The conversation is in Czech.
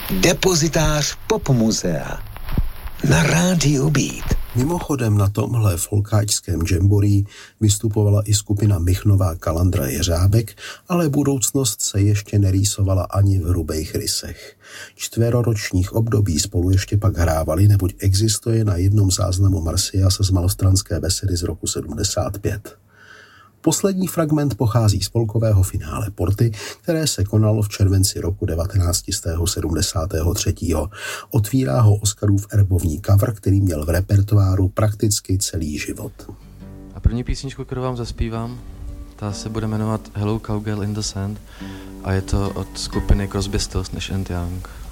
Depozitář Popmuzea na rádiu Beat. Mimochodem na tomhle folkáčském jamboree vystupovala i skupina Michnová Kalandra Jeřábek, ale budoucnost se ještě nerýsovala ani v hrubých rysech. 4ročních období spolu ještě pak hrávali, neboť existuje na jednom záznamu Marsyas z malostranské besedy z roku 75. Poslední fragment pochází z polkového finále Porty, které se konalo v červenci roku 1973. Otvírá ho Oscarův erbovní cover, který měl v repertoáru prakticky celý život. A první písničku, kterou vám zaspívám, ta se bude jmenovat Hello Cowgirl in the Sand a je to od skupiny Crosby, Stills, Nash & Young.